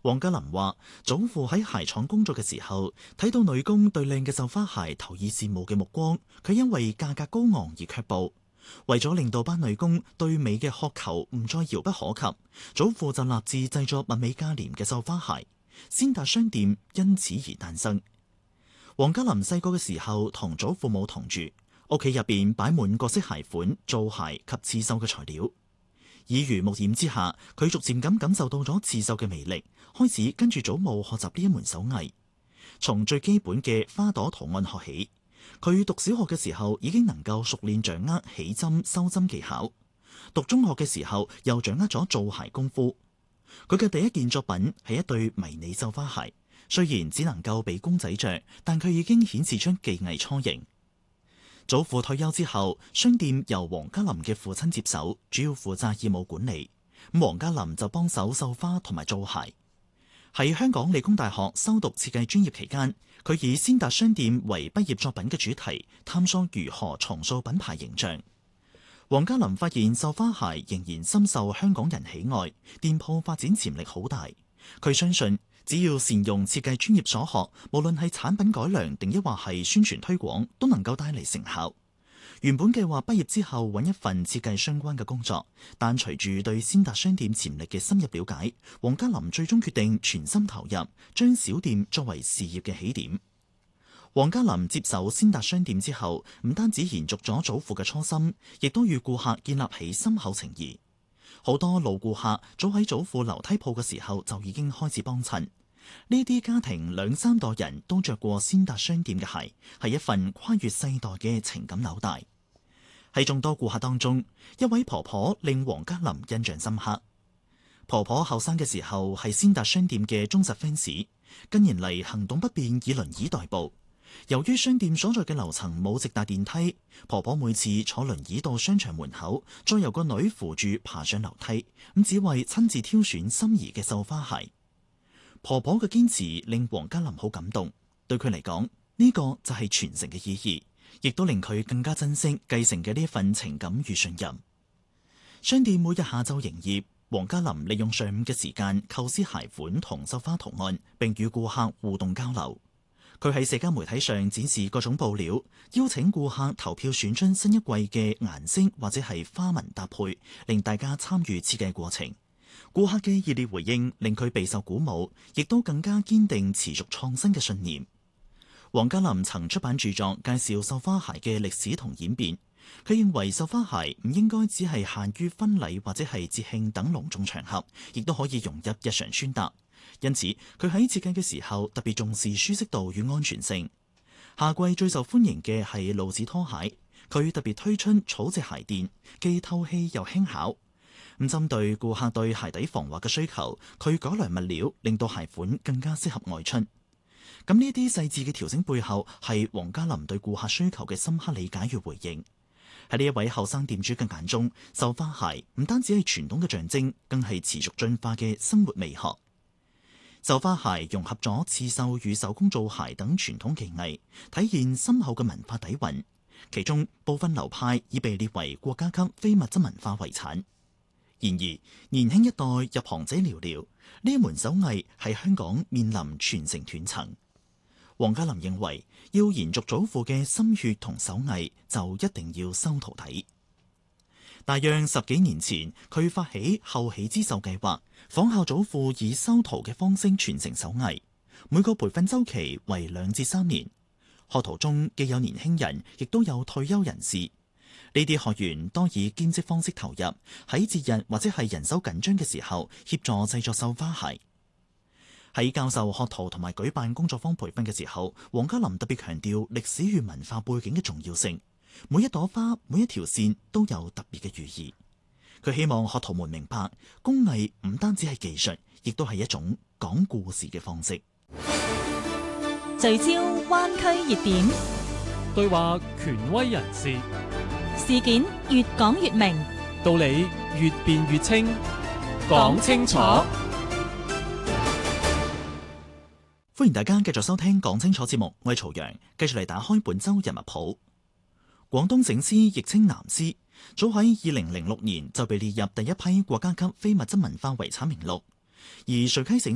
黃嘉林話：祖父喺鞋廠工作嘅時候，睇到女工對靚嘅繡花鞋投以羨慕嘅目光，佢因為價格高昂而卻步。為咗令到班女工對美嘅渴求唔再遙不可及，祖父就立志製作物美價廉嘅繡花鞋，先達商店因此而誕生。黃嘉林細個嘅時候同祖父母同住，屋企入邊擺滿各式鞋款、做鞋及刺繡嘅材料。耳濡目染之下，佢逐漸咁感受到咗刺繡嘅魅力，開始跟住祖母學習呢一門手藝。從最基本嘅花朵圖案學起，佢讀小學嘅時候已經能夠熟練掌握起針、收針技巧。讀中學嘅時候又掌握咗做鞋功夫。佢嘅第一件作品係一對迷你繡花鞋，雖然只能夠俾公仔着，但佢已經顯示出技藝雛形。祖父退休之後，商店由黃嘉林嘅父親接手，主要負責業務管理。黃嘉林就幫手繡花同埋做鞋。喺香港理工大學修讀設計專業期間，佢以先達商店為畢業作品嘅主題，探索如何重塑品牌形象。黃嘉林發現繡花鞋仍然深受香港人喜愛，店鋪發展潛力好大。佢相信，只要善用設計專業所學，無論係產品改良定抑或係宣傳推廣，都能夠帶嚟成效。原本計劃畢業之後揾一份設計相關嘅工作，但隨住對先達商店潛力嘅深入了解，黃嘉林最終決定全心投入，將小店作為事業嘅起點。黃嘉林接手先達商店之後，唔單止延續咗祖父嘅初心，亦都與顧客建立起深厚情誼。好多老顧客早喺祖父樓梯鋪嘅時候就已經開始幫襯。呢啲家庭兩三代人都着過先達商店嘅鞋，係一份跨越世代嘅情感紐帶。喺眾多顧客當中，一位婆婆令黃嘉林印象深刻。婆婆後生嘅時候係先達商店嘅忠實 fans， 近年嚟行動不便，以輪椅代步。由於商店所在嘅樓層冇直達電梯，婆婆每次坐輪椅到商場門口，再由個女扶住爬上樓梯，咁只為親自挑選心儀嘅繡花鞋。婆婆嘅堅持令黃嘉林好感動，對佢嚟講，呢個就係傳承嘅意義，亦都令佢更加珍惜繼承嘅呢一份情感與信任。商店每日下晝營業，黃嘉林利用上午嘅時間構思鞋款同繡花圖案，並與顧客互動交流。佢喺社交媒體上展示各種布料，邀請顧客投票選出新一季嘅顏色或者係花紋搭配，令大家參與設計過程。顧客嘅熱烈回應令佢備受鼓舞，亦都更加堅定持續創新嘅信念。黃嘉林曾出版著作介紹繡花鞋嘅歷史同演變。佢認為繡花鞋唔應該只係限於婚禮或者係節慶等隆重場合，亦都可以融入日常穿搭。因此，佢喺設計嘅時候特別重視舒適度與安全性。夏季最受歡迎嘅係露趾拖鞋，佢特別推出草席鞋墊，既透氣又輕巧。咁針對顧客對鞋底防滑嘅需求，佢改良物料，令到鞋款更加適合外出。咁呢啲細緻嘅調整背後，係黃嘉林對顧客需求嘅深刻理解與回應。喺呢一位後生店主嘅眼中，繡花鞋唔單止係傳統嘅象徵，更係持續進化嘅生活美學。繡花鞋融合咗刺繡與手工做鞋等傳統技藝，體現深厚嘅文化底蘊。其中部分流派已被列為國家級非物質文化遺產。然而，年輕一代入行者寥寥，呢一門手藝喺香港面臨傳承斷層。黃嘉林認為，要延續祖父嘅心血同手藝，就一定要收徒弟。大約10幾年前，佢發起後起之秀計劃，仿效祖父以收徒嘅方式傳承手藝。每個培訓週期為2至3年，學徒中既有年輕人，亦都有退休人士。呢啲學員多以兼職方式投入，喺節日或者係人手緊張嘅時候協助製作繡花鞋。喺教授學徒同埋舉辦工作坊培訓嘅時候，黃嘉林特別強調歷史與文化背景嘅重要性。每一朵花、每一條線都有特別嘅寓意。佢希望學徒們明白，工藝唔單止係技術，亦都係一種講故事嘅方式。 聚焦灣區熱點， 對話權威人士， 事件越講越明， 道理越辯越清，講清楚。 歡迎大家繼續收聽講清楚節目，我係曹陽，繼續嚟打開本周人物譜。廣東醒獅亦稱南獅，早喺2006年就被列入第一批國家級非物質文化遺產名錄，而垂溪醒